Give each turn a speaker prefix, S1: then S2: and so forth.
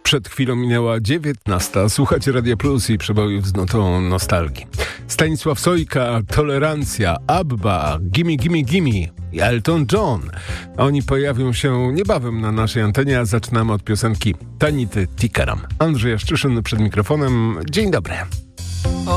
S1: Przed chwilą minęła 19. Słuchacie Radia Plus i przebojów z nutą nostalgii. Stanisław Sojka, Tolerancja, Abba, Gimme Gimme Gimme i Elton John. Oni pojawią się niebawem na naszej antenie, a zaczynamy od piosenki Tanity Tikaram. Andrzej Jaszczyszyn przed mikrofonem. Dzień dobry.